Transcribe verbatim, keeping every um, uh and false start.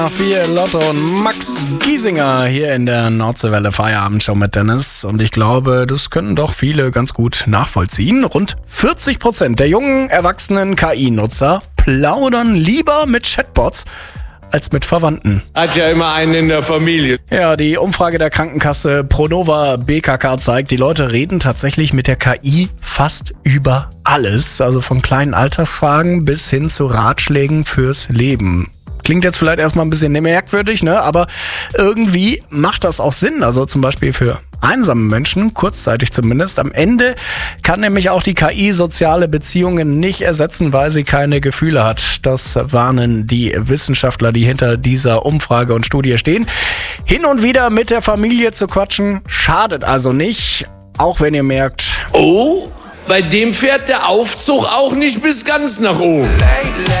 vier Lotto und Max Giesinger hier in der Nordseewelle Feierabendshow mit Dennis. Und ich glaube, das können doch viele ganz gut nachvollziehen. Rund vierzig Prozent der jungen, erwachsenen K I-Nutzer plaudern lieber mit Chatbots als mit Verwandten. Hat ja immer einen in der Familie. Ja, die Umfrage der Krankenkasse Pronova B K K zeigt, die Leute reden tatsächlich mit der K I fast über alles. Also von kleinen Alltagsfragen bis hin zu Ratschlägen fürs Leben. Klingt jetzt vielleicht erstmal ein bisschen merkwürdig, ne? Aber irgendwie macht das auch Sinn. Also zum Beispiel für einsame Menschen, kurzzeitig zumindest. Am Ende kann nämlich auch die K I soziale Beziehungen nicht ersetzen, weil sie keine Gefühle hat. Das warnen die Wissenschaftler, die hinter dieser Umfrage und Studie stehen. Hin und wieder mit der Familie zu quatschen, schadet also nicht. Auch wenn ihr merkt, Oh, bei dem fährt der Aufzug auch nicht bis ganz nach oben.